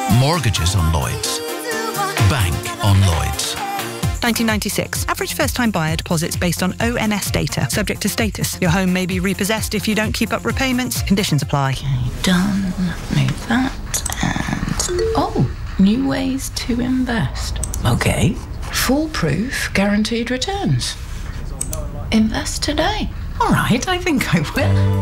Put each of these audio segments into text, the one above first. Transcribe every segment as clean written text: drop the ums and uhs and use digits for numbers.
Mortgages on Lloyds. Bank on Lloyds. 1996. Average first-time buyer deposits based on ONS data, subject to status. Your home may be repossessed if you don't keep up repayments. Conditions apply. Okay, done. Move that. And... oh, new ways to invest. Okay. Foolproof guaranteed returns. Invest today. All right, I think I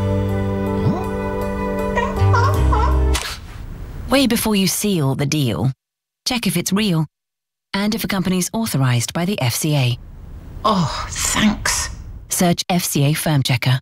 will. Way before you seal the deal, check if it's real and if a company's authorised by the FCA. Oh, thanks. Search FCA Firm Checker.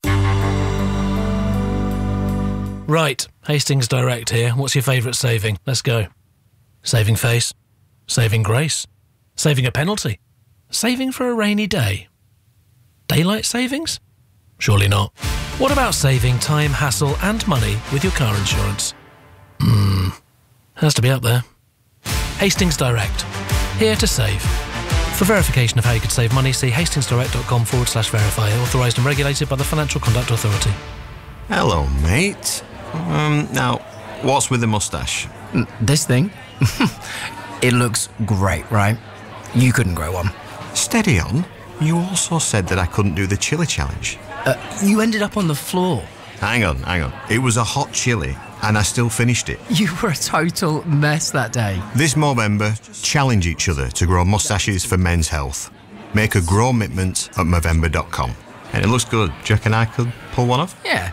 Right, Hastings Direct here. What's your favourite saving? Let's go. Saving face. Saving grace. Saving a penalty. Saving for a rainy day. Daylight savings? Surely not. What about saving time, hassle and money with your car insurance? Has to be up there. Hastings Direct. Here to save. For verification of how you could save money, see hastingsdirect.com/verify. Authorised and regulated by the Financial Conduct Authority. Hello, mate. Now, what's with the moustache? This thing? It looks great, right? You couldn't grow one. Steady on. You also said that I couldn't do the chili challenge. You ended up on the floor. Hang on. It was a hot chili, and I still finished it. You were a total mess that day. This Movember, challenge each other to grow moustaches for men's health. Make a grow commitment at Movember.com. And it looks good. Do you reckon I could pull one off? Yeah.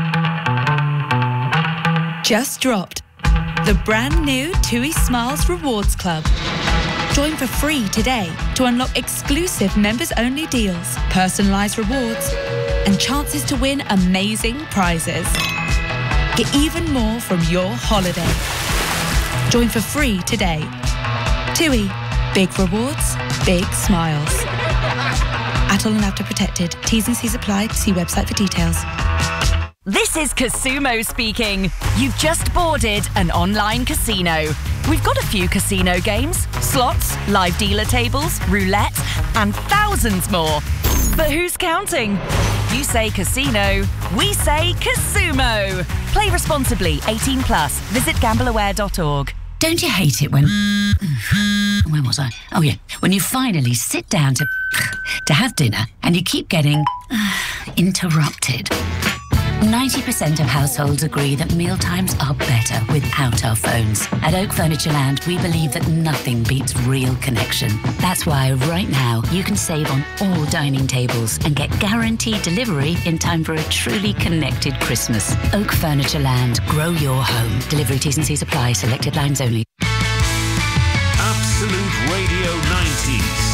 Just dropped. The brand new TUI Smiles Rewards Club. Join for free today to unlock exclusive members-only deals, personalised rewards, and chances to win amazing prizes. Get even more from your holiday. Join for free today. TUI. Big rewards, big smiles. Atoll and Avta protected. T's and C's applied. See website for details. This is Casumo speaking. You've just boarded an online casino. We've got a few casino games, slots, live dealer tables, roulette, and thousands more. But who's counting? You say casino, we say Casumo. Play responsibly, 18 plus. Visit gambleaware.org. Don't you hate it when... where was I? Oh, yeah. When you finally sit down to have dinner and you keep getting interrupted. 90% of households agree that mealtimes are better without our phones. At Oak Furniture Land, we believe that nothing beats real connection. That's why right now you can save on all dining tables and get guaranteed delivery in time for a truly connected Christmas. Oak Furniture Land. Grow your home. Delivery T's and C's apply. Selected lines only. Absolute Radio 90s.